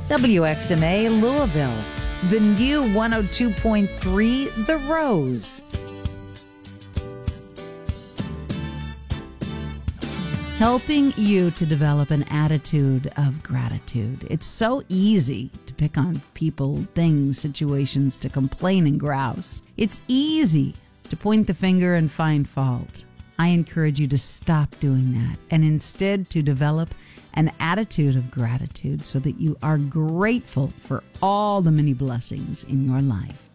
WXMA Louisville, the new 102.3 The Rose. Helping you to develop an attitude of gratitude. It's so easy to pick on people, things, situations, to complain and grouse. It's easy to point the finger and find fault. I encourage you to stop doing that and instead to develop an attitude of gratitude so that you are grateful for all the many blessings in your life.